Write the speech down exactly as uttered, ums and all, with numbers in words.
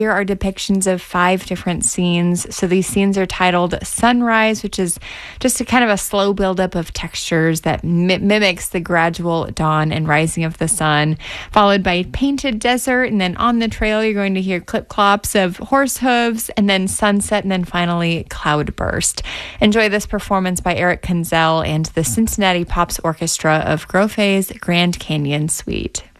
Here are depictions of five different scenes. So these scenes are titled Sunrise, which is just a kind of a slow buildup of textures that mi- mimics the gradual dawn and rising of the sun, followed by Painted Desert. And then on the trail, you're going to hear clip-clops of horse hooves, and then sunset, and then finally Cloudburst. Enjoy this performance by Eric Kunzel and the Cincinnati Pops Orchestra of Grofe's Grand Canyon Suite.